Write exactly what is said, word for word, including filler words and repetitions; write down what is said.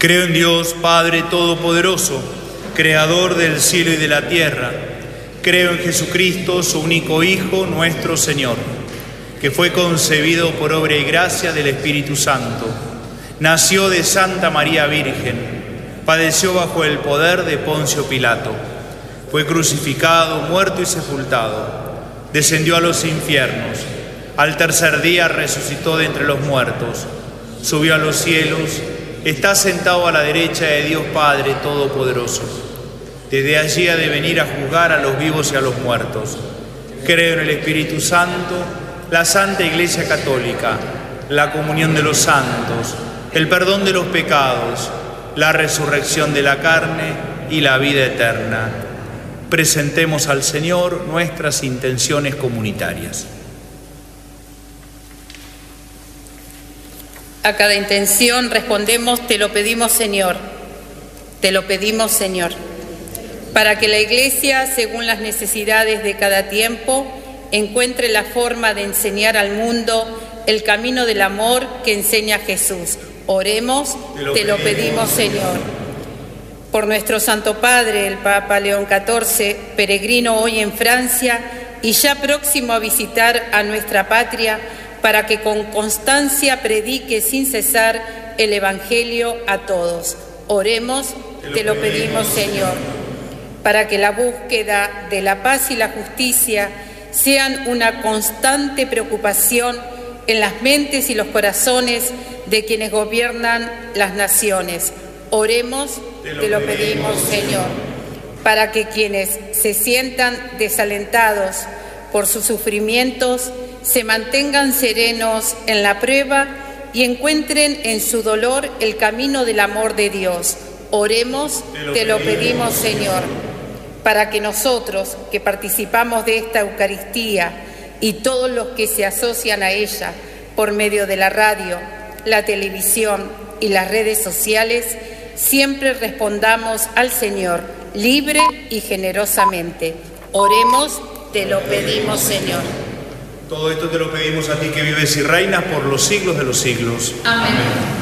Creo en Dios, Padre Todopoderoso, Creador del cielo y de la tierra. Creo en Jesucristo, su único Hijo, nuestro Señor, que fue concebido por obra y gracia del Espíritu Santo. Nació de Santa María Virgen, padeció bajo el poder de Poncio Pilato. Fue crucificado, muerto y sepultado. Descendió a los infiernos. Al tercer día resucitó de entre los muertos. Subió a los cielos. Está sentado a la derecha de Dios Padre Todopoderoso. Desde allí ha de venir a juzgar a los vivos y a los muertos. Creo en el Espíritu Santo, la Santa Iglesia Católica, la comunión de los santos, el perdón de los pecados, la resurrección de la carne y la vida eterna. Presentemos al Señor nuestras intenciones comunitarias. A cada intención respondemos: te lo pedimos, Señor, te lo pedimos, Señor, para que la Iglesia, según las necesidades de cada tiempo, encuentre la forma de enseñar al mundo el camino del amor que enseña Jesús. Oremos, te lo, te lo pedimos, Señor. Por nuestro Santo Padre, el Papa León catorce, peregrino hoy en Francia y ya próximo a visitar a nuestra patria, para que con constancia predique sin cesar el Evangelio a todos. Oremos, te lo, te lo pedimos, Señor, para que la búsqueda de la paz y la justicia sean una constante preocupación en las mentes y los corazones de quienes gobiernan las naciones. Oremos, te lo, te lo pedimos, Señor, para que quienes se sientan desalentados por sus sufrimientos se mantengan serenos en la prueba y encuentren en su dolor el camino del amor de Dios. Oremos, te lo, te lo pedimos, Señor, para que nosotros que participamos de esta Eucaristía y todos los que se asocian a ella por medio de la radio, la televisión y las redes sociales, siempre respondamos al Señor libre y generosamente. Oremos, te lo pedimos, Señor. Todo esto te lo pedimos a ti que vives y reinas por los siglos de los siglos. Amén.